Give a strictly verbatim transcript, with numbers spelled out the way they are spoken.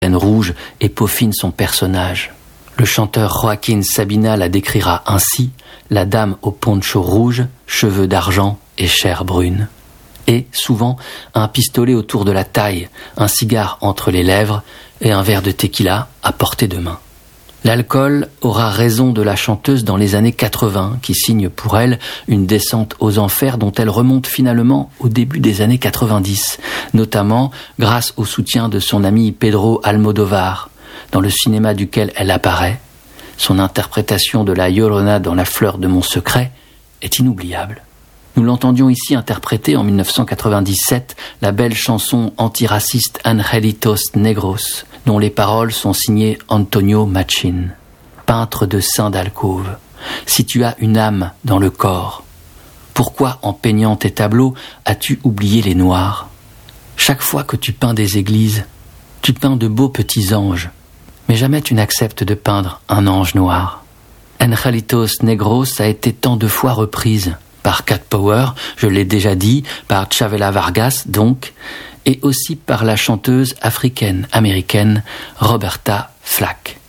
rouge et peaufine son personnage. Le chanteur Joaquín Sabina la décrira ainsi: la dame au poncho rouge, cheveux d'argent et chair brune. Et, souvent, un pistolet autour de la taille, un cigare entre les lèvres et un verre de tequila à portée de main. L'alcool aura raison de la chanteuse dans les années quatre-vingts, qui signe pour elle une descente aux enfers dont elle remonte finalement au début des années quatre-vingt-dix, notamment grâce au soutien de son ami Pedro Almodóvar, dans le cinéma duquel elle apparaît. Son interprétation de la Llorona dans La fleur de mon secret est inoubliable. Nous l'entendions ici interpréter en dix-neuf cent quatre-vingt-dix-sept la belle chanson antiraciste Angelitos Negros, dont les paroles sont signées Antonio Machin. Peintre de seins d'alcôve, si tu as une âme dans le corps, pourquoi en peignant tes tableaux as-tu oublié les noirs? Chaque fois que tu peins des églises, tu peins de beaux petits anges, mais jamais tu n'acceptes de peindre un ange noir. Angelitos Negros a été tant de fois reprise par Cat Power, je l'ai déjà dit, par Chavela Vargas donc, et aussi par la chanteuse africaine-américaine Roberta Flack.